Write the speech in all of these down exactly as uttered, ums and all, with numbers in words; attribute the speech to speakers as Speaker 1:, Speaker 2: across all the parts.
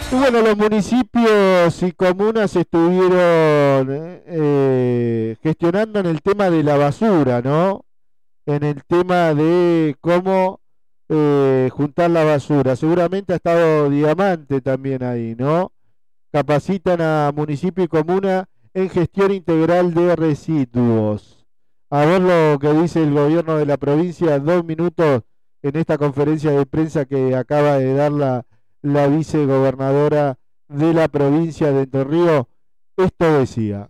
Speaker 1: Y bueno, los municipios y comunas estuvieron eh, eh, gestionando en el tema de la basura, ¿no? En el tema de cómo eh, juntar la basura. Seguramente ha estado Diamante también ahí, ¿no? Capacitan a municipio y comuna en gestión integral de residuos. A ver lo que dice el gobierno de la provincia, dos minutos en esta conferencia de prensa que acaba de dar la, la vicegobernadora de la provincia de Entre Ríos. Esto decía.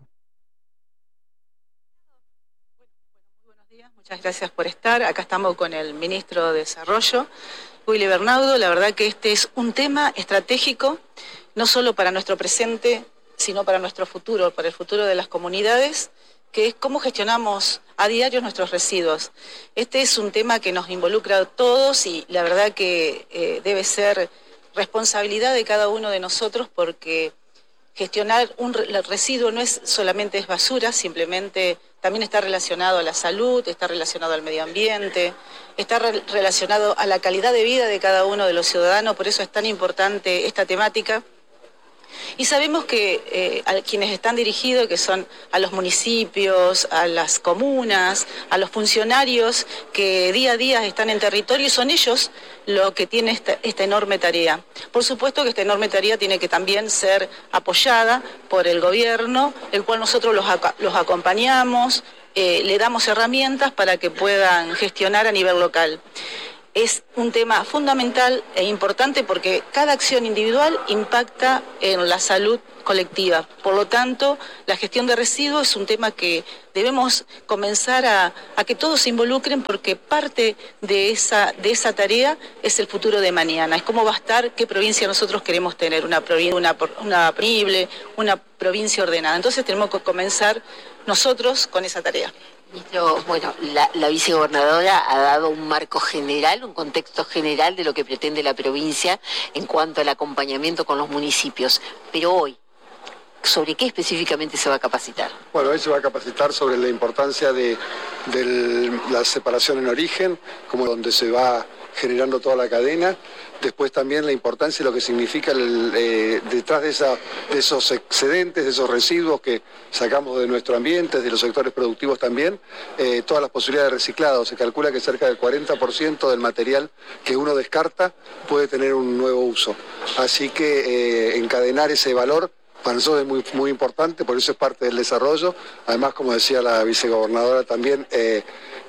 Speaker 2: Buenos días, muchas gracias por estar. Acá estamos con el ministro de Desarrollo, Willy Bernaudo. La verdad que este es un tema estratégico, no solo para nuestro presente, sino para nuestro futuro, para el futuro de las comunidades, que es cómo gestionamos a diario nuestros residuos. Este es un tema que nos involucra a todos y la verdad que eh, debe ser responsabilidad de cada uno de nosotros, porque gestionar un residuo no es solamente es basura, simplemente también está relacionado a la salud, está relacionado al medio ambiente, está re relacionado a la calidad de vida de cada uno de los ciudadanos. Por eso es tan importante esta temática. Y sabemos que eh, a quienes están dirigidos, que son a los municipios, a las comunas, a los funcionarios que día a día están en territorio, y son ellos los que tienen esta, esta enorme tarea. Por supuesto que esta enorme tarea tiene que también ser apoyada por el gobierno, el cual nosotros los, los acompañamos, eh, le damos herramientas para que puedan gestionar a nivel local. Es un tema fundamental e importante porque cada acción individual impacta en la salud colectiva. Por lo tanto, la gestión de residuos es un tema que debemos comenzar a, a que todos se involucren, porque parte de esa, de esa tarea es el futuro de mañana. Es cómo va a estar, qué provincia nosotros queremos tener, una provincia una, una sostenible, una provincia ordenada. Entonces tenemos que comenzar nosotros con esa tarea.
Speaker 3: Ministro, bueno, la, la vicegobernadora ha dado un marco general, un contexto general de lo que pretende la provincia en cuanto al acompañamiento con los municipios. Pero hoy, ¿sobre qué específicamente se va a capacitar?
Speaker 4: Bueno, hoy se va a capacitar sobre la importancia de, de la separación en origen, como donde se va generando toda la cadena. Después también la importancia de lo que significa el, eh, detrás de, esa, de esos excedentes, de esos residuos que sacamos de nuestro ambiente, de los sectores productivos también, eh, todas las posibilidades de reciclado. Se calcula que cerca del cuarenta por ciento del material que uno descarta puede tener un nuevo uso. Así que eh, encadenar ese valor para nosotros es muy, muy importante, por eso es parte del desarrollo. Además, como decía la vicegobernadora también, eh,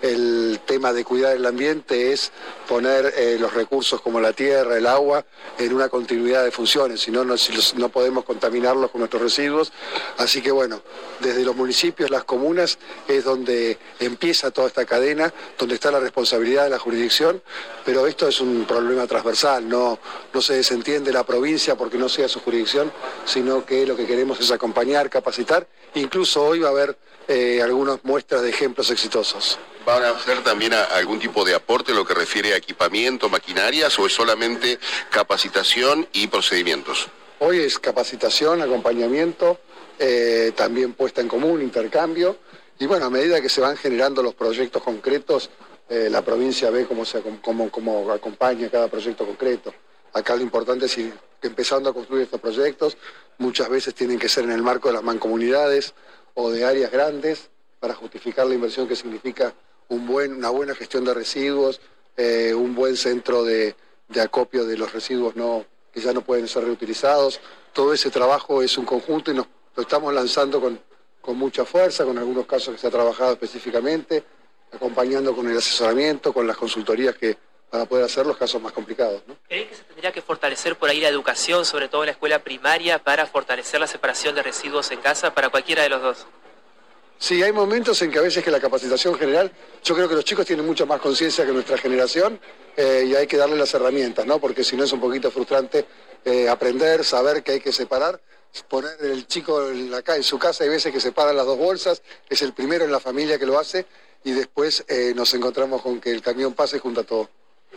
Speaker 4: el tema de cuidar el ambiente es poner eh, los recursos como la tierra, el agua, en una continuidad de funciones, si no, no, si los, no podemos contaminarlos con nuestros residuos. Así que bueno, desde los municipios, las comunas, es donde empieza toda esta cadena, donde está la responsabilidad de la jurisdicción, pero esto es un problema transversal, no, no se desentiende la provincia porque no sea su jurisdicción, sino que lo que queremos es acompañar, capacitar. Incluso hoy va a haber eh, algunas muestras de ejemplos exitosos.
Speaker 5: ¿Van a hacer también a, algún tipo de aporte en lo que refiere a equipamiento, maquinarias, o es solamente capacitación y procedimientos?
Speaker 4: Hoy es capacitación, acompañamiento, eh, también puesta en común, intercambio, y bueno, a medida que se van generando los proyectos concretos, eh, la provincia ve cómo, se, cómo, cómo acompaña cada proyecto concreto. Acá lo importante es ir empezando a construir estos proyectos, muchas veces tienen que ser en el marco de las mancomunidades o de áreas grandes para justificar la inversión que significa un buen, una buena gestión de residuos, eh, un buen centro de, de acopio de los residuos no, que ya no pueden ser reutilizados. Todo ese trabajo es un conjunto y nos, lo estamos lanzando con, con mucha fuerza, con algunos casos que se ha trabajado específicamente, acompañando con el asesoramiento, con las consultorías que para poder hacer los casos más complicados, ¿no?
Speaker 6: ¿Cree que se tendría que fortalecer por ahí la educación, sobre todo en la escuela primaria, para fortalecer la separación de residuos en casa para cualquiera de los dos?
Speaker 4: Sí, hay momentos en que a veces que la capacitación general, yo creo que los chicos tienen mucha más conciencia que nuestra generación eh, y hay que darle las herramientas, ¿no? Porque si no es un poquito frustrante eh, aprender, saber que hay que separar. Poner el chico en, la, en su casa, hay veces que separa las dos bolsas, es el primero en la familia que lo hace y después eh, nos encontramos con que el camión pase junto a todo.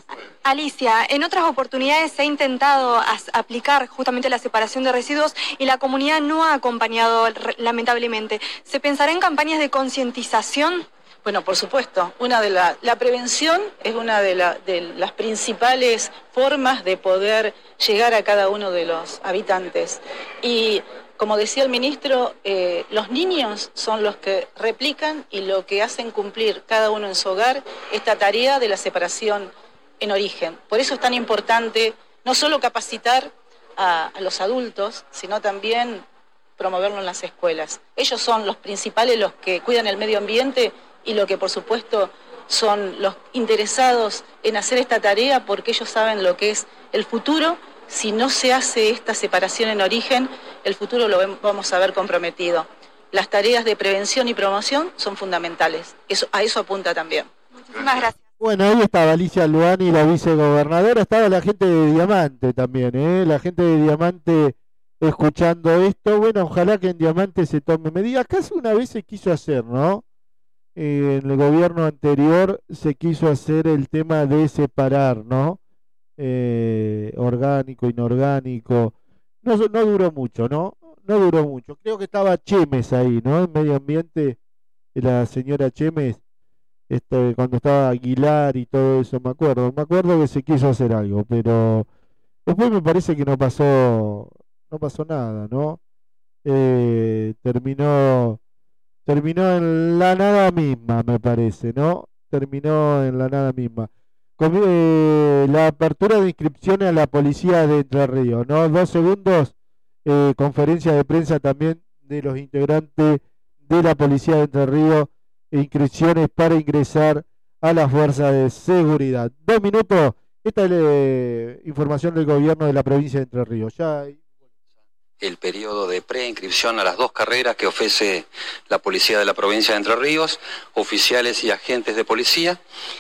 Speaker 7: Alicia, en otras oportunidades se ha intentado aplicar justamente la separación de residuos y la comunidad no ha acompañado lamentablemente. ¿Se pensará en campañas de concientización?
Speaker 2: Bueno, por supuesto, una de la, la prevención es una de, la, de las principales formas de poder llegar a cada uno de los habitantes. Y como decía el ministro, eh, los niños son los que replican y lo que hacen cumplir cada uno en su hogar esta tarea de la separación en origen. Por eso es tan importante no solo capacitar a, a los adultos, sino también promoverlo en las escuelas. Ellos son los principales, los que cuidan el medio ambiente y lo que por supuesto son los interesados en hacer esta tarea porque ellos saben lo que es el futuro. Si no se hace esta separación en origen, el futuro lo vamos a ver comprometido. Las tareas de prevención y promoción son fundamentales. Eso, a eso apunta también.
Speaker 7: Muchísimas gracias.
Speaker 1: Bueno, ahí estaba Alicia Luani, la vicegobernadora, estaba la gente de Diamante también, ¿eh? La gente de Diamante escuchando esto. Bueno, ojalá que en Diamante se tome medidas. Casi una vez se quiso hacer, ¿no? Eh, en el gobierno anterior se quiso hacer el tema de separar, ¿no? Eh, orgánico, inorgánico. No, no duró mucho, ¿no? No duró mucho. Creo que estaba Chemes ahí, ¿no? En medio ambiente, la señora Chemes, este, cuando estaba Aguilar y todo eso, me acuerdo. Me acuerdo que se quiso hacer algo, pero después me parece que no pasó, no pasó nada, ¿no? Eh, terminó, terminó en la nada misma, me parece, ¿no? Terminó en la nada misma. Con, eh, la apertura de inscripciones a la policía de Entre Ríos, ¿no? Dos segundos, eh, conferencia de prensa también de los integrantes de la policía de Entre Ríos, inscripciones para ingresar a las fuerzas de seguridad. Dos minutos, esta es la eh, información del gobierno de la provincia de Entre Ríos. Ya hay...
Speaker 8: El periodo de preinscripción a las dos carreras que ofrece la policía de la provincia de Entre Ríos, oficiales y agentes de policía.